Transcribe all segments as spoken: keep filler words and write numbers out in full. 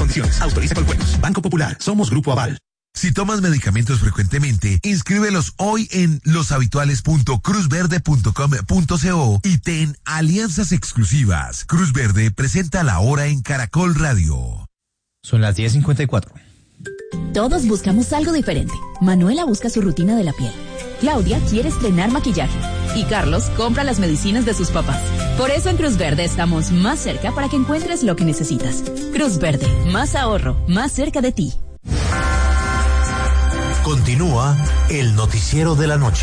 condiciones. Autoriza con juegos. Banco Popular. Somos Grupo Aval. Si tomas medicamentos frecuentemente, inscríbelos hoy en loshabituales punto cruz verde punto com punto co y ten alianzas exclusivas. Cruz Verde presenta La Hora en Caracol Radio. Son las diez cincuenta y cuatro. Todos buscamos algo diferente. Manuela busca su rutina de la piel. Claudia quiere estrenar maquillaje. Y Carlos compra las medicinas de sus papás. Por eso en Cruz Verde estamos más cerca para que encuentres lo que necesitas. Cruz Verde, más ahorro, más cerca de ti. Continúa el noticiero de la noche.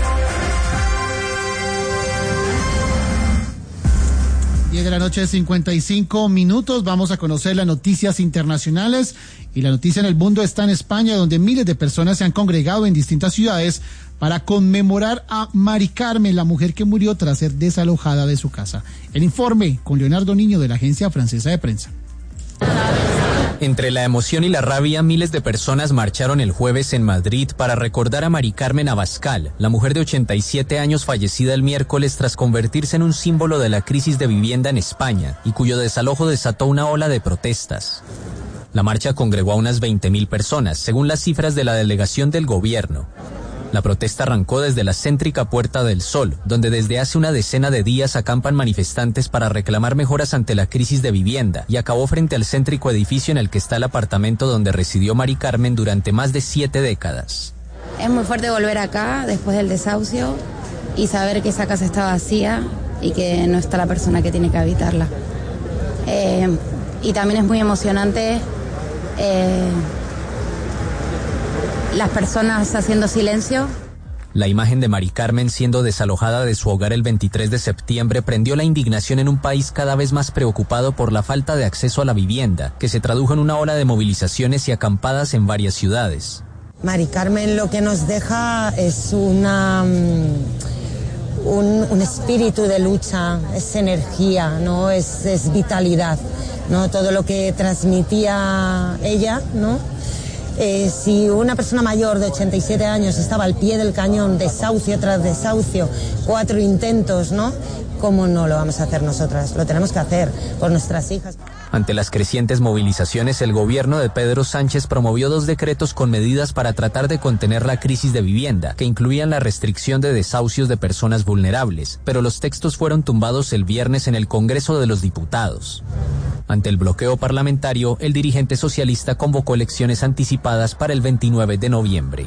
diez de la noche, cincuenta y cinco minutos. Vamos a conocer las noticias internacionales. Y la noticia en el mundo está en España, donde miles de personas se han congregado en distintas ciudades para conmemorar a Mari Carmen, la mujer que murió tras ser desalojada de su casa. El informe con Leonardo Niño de la Agencia Francesa de Prensa. Entre la emoción y la rabia, miles de personas marcharon el jueves en Madrid para recordar a Mari Carmen Abascal, la mujer de ochenta y siete años fallecida el miércoles tras convertirse en un símbolo de la crisis de vivienda en España y cuyo desalojo desató una ola de protestas. La marcha congregó a unas veinte mil personas, según las cifras de la delegación del gobierno. La protesta arrancó desde la céntrica Puerta del Sol, donde desde hace una decena de días acampan manifestantes para reclamar mejoras ante la crisis de vivienda, y acabó frente al céntrico edificio en el que está el apartamento donde residió Mari Carmen durante más de siete décadas. Es muy fuerte volver acá después del desahucio y saber que esa casa está vacía y que no está la persona que tiene que habitarla. Eh, y también es muy emocionante eh, las personas haciendo silencio. La imagen de Mari Carmen siendo desalojada de su hogar el veintitrés de septiembre prendió la indignación en un país cada vez más preocupado por la falta de acceso a la vivienda, que se tradujo en una ola de movilizaciones y acampadas en varias ciudades. Mari Carmen lo que nos deja es una, un, un espíritu de lucha, es energía, ¿no? es, es vitalidad, ¿no? Todo lo que transmitía ella, ¿no? Eh, si una persona mayor de ochenta y siete años estaba al pie del cañón, desahucio tras desahucio, cuatro intentos, ¿no? ¿Cómo no lo vamos a hacer nosotras? Lo tenemos que hacer por nuestras hijas. Ante las crecientes movilizaciones, el gobierno de Pedro Sánchez promovió dos decretos con medidas para tratar de contener la crisis de vivienda, que incluían la restricción de desahucios de personas vulnerables, pero los textos fueron tumbados el viernes en el Congreso de los Diputados. Ante el bloqueo parlamentario, el dirigente socialista convocó elecciones anticipadas para el veintinueve de noviembre.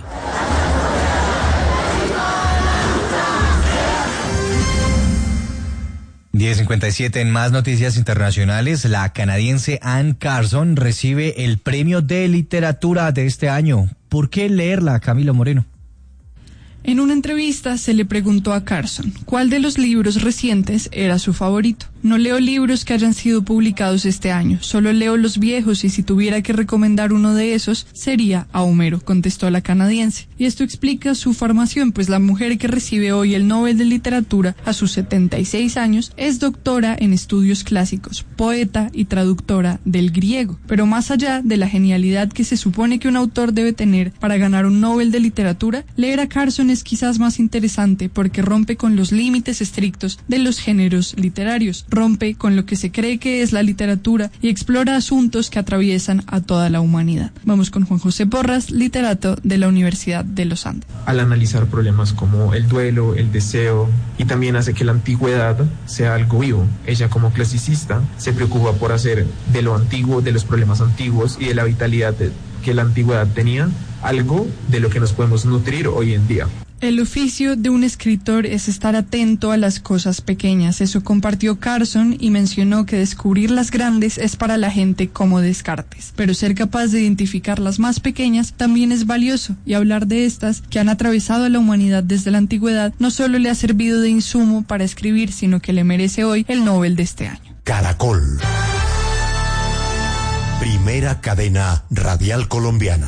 diez cincuenta y siete en más noticias internacionales. La canadiense Anne Carson recibe el premio de literatura de este año. ¿Por qué leerla, Camilo Moreno? En una entrevista se le preguntó a Carson cuál de los libros recientes era su favorito. No leo libros que hayan sido publicados este año, solo leo los viejos y si tuviera que recomendar uno de esos sería a Homero, contestó la canadiense. Y esto explica su formación, pues la mujer que recibe hoy el Nobel de Literatura a sus setenta y seis años es doctora en estudios clásicos, poeta y traductora del griego. Pero más allá de la genialidad que se supone que un autor debe tener para ganar un Nobel de Literatura, leer a Carson es quizás más interesante porque rompe con los límites estrictos de los géneros literarios, rompe con lo que se cree que es la literatura y explora asuntos que atraviesan a toda la humanidad. Vamos con Juan José Porras, literato de la Universidad de los Andes. Al analizar problemas como el duelo, el deseo, y también hace que la antigüedad sea algo vivo. Ella, como clasicista, se preocupa por hacer de lo antiguo, de los problemas antiguos y de la vitalidad de, que la antigüedad tenía, algo de lo que nos podemos nutrir hoy en día. El oficio de un escritor es estar atento a las cosas pequeñas. Eso compartió Carson y mencionó que descubrir las grandes es para la gente como Descartes, pero ser capaz de identificar las más pequeñas también es valioso, y hablar de estas que han atravesado a la humanidad desde la antigüedad no solo le ha servido de insumo para escribir, sino que le merece hoy el Nobel de este año. Caracol, primera cadena radial colombiana.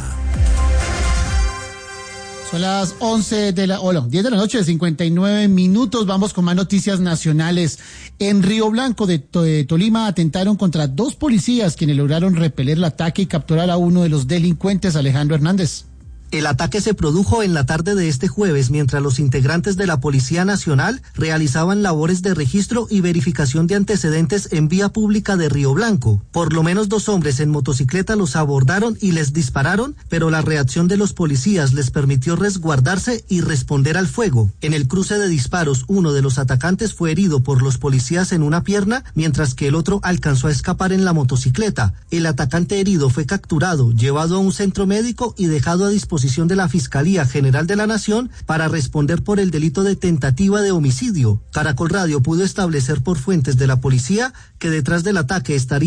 Son las once de la, hola, diez de la noche, cincuenta y nueve minutos. Vamos con más noticias nacionales. En Río Blanco de, de Tolima atentaron contra dos policías quienes lograron repeler el ataque y capturar a uno de los delincuentes, Alejandro Hernández. El ataque se produjo en la tarde de este jueves mientras los integrantes de la Policía Nacional realizaban labores de registro y verificación de antecedentes en vía pública de Río Blanco. Por lo menos dos hombres en motocicleta los abordaron y les dispararon, pero la reacción de los policías les permitió resguardarse y responder al fuego. En el cruce de disparos, uno de los atacantes fue herido por los policías en una pierna, mientras que el otro alcanzó a escapar en la motocicleta. El atacante herido fue capturado, llevado a un centro médico y dejado a disposición de la Fiscalía General de la Nación para responder por el delito de tentativa de homicidio. Caracol Radio pudo establecer por fuentes de la policía que detrás del ataque estaría